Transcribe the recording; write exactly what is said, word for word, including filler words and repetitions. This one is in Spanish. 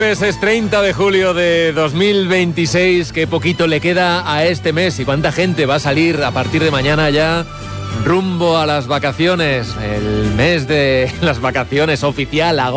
Es treinta de julio de dos mil veintiséis, qué poquito le queda a este mes y cuánta gente va a salir a partir de mañana ya rumbo a las vacaciones, el mes de las vacaciones oficial, agosto.